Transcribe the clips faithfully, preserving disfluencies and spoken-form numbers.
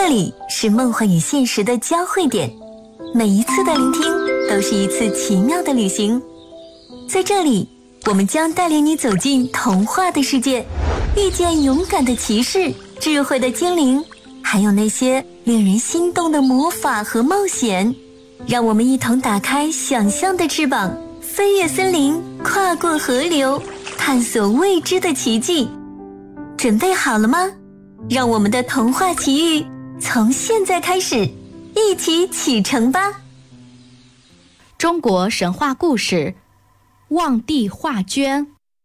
这里是梦幻与现实的交汇点，每一次的聆听都是一次奇妙的旅行。在这里，我们将带领你走进童话的世界，遇见勇敢的骑士、智慧的精灵，还有那些令人心动的魔法和冒险。让我们一同打开想象的翅膀，飞越森林，跨过河流，探索未知的奇迹。准备好了吗？让我们的童话奇遇从现在开始，一起启程吧！ 中国神话故事，望帝画捐。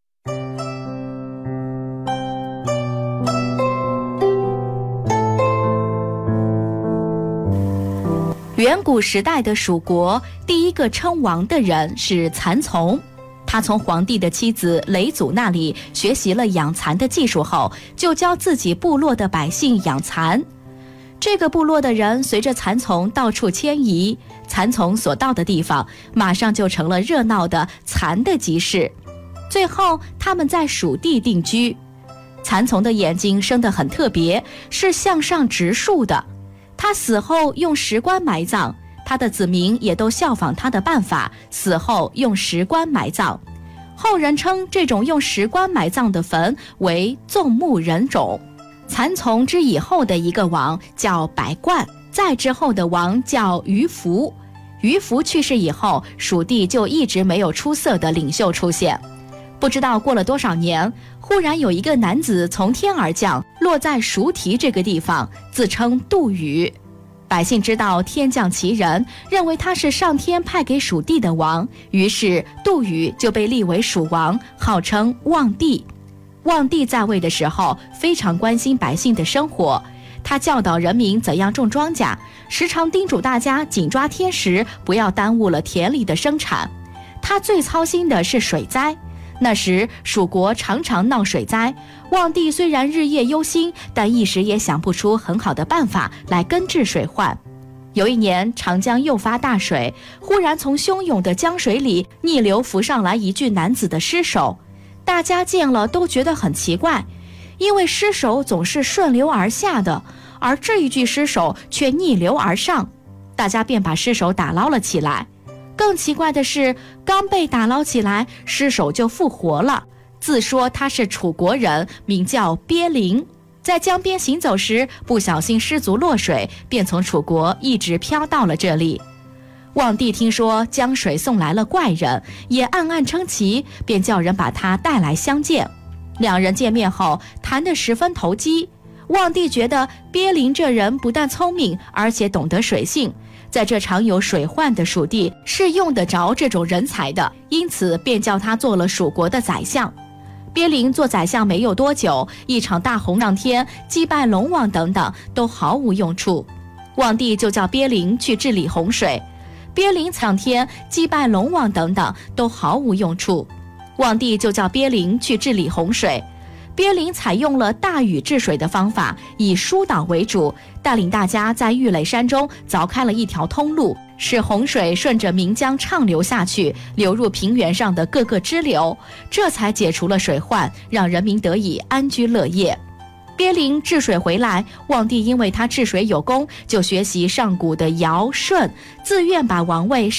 远古时代的蜀国，第一个称王的人是蚕丛。他从皇帝的妻子嫘祖那里学习了养蚕的技术后，就教自己部落的百姓养蚕。这个部落的人随着蚕丛到处迁移，蚕丛所到的地方马上就成了热闹的蚕的集市。最后他们在蜀地定居。蚕丛的眼睛生得很特别，是向上直竖的。他死后用石棺埋葬，他的子民也都效仿他的办法，死后用石棺埋葬。后人称这种用石棺埋葬的坟为纵目人冢。蚕丛之以后的一个王叫百冠，再之后的王叫于福。于福去世以后，蜀地就一直没有出色的领袖出现。不知道过了多少年，忽然有一个男子从天而降，落在蜀体这个地方，自称杜宇。百姓知道天降奇人，认为他是上天派给蜀地的王，于是杜宇就被立为蜀王，号称望帝。望帝在位的时候，非常关心百姓的生活，他教导人民怎样种庄稼，时常叮嘱大家紧抓天时，不要耽误了田里的生产。他最操心的是水灾。那时蜀国常常闹水灾，望帝虽然日夜忧心，但一时也想不出很好的办法来根治水患。有一年长江又发大水，忽然从汹涌的江水里逆流浮上来一具男子的尸首。大家见了都觉得很奇怪，因为尸首总是顺流而下的，而这一具尸首却逆流而上。大家便把尸首打捞了起来。更奇怪的是，刚被打捞起来，尸首就复活了。自说他是楚国人，名叫鳖灵，在江边行走时不小心失足落水，便从楚国一直飘到了这里。望帝听说江水送来了怪人，也暗暗称奇，便叫人把他带来相见。两人见面后谈得十分投机。望帝觉得鳖灵这人不但聪明，而且懂得水性，在这常有水患的蜀地是用得着这种人才的，因此便叫他做了蜀国的宰相。鳖灵做宰相没有多久，一场大洪上天，击败龙王等等都毫无用处。望帝就叫鳖灵去治理洪水。鳖灵上天，击败龙王等等都毫无用处。望帝就叫鳖灵去治理洪水。鳖灵采用了大禹治水的方法，以疏导为主，带领大家在玉垒山中凿开了一条通路，使洪水顺着岷江畅流下去，流入平原上的各个支流，这才解除了水患，让人民得以安居乐业。鳖灵治水回来，望帝因为他治水有功，就学习上古的尧舜，自愿把王位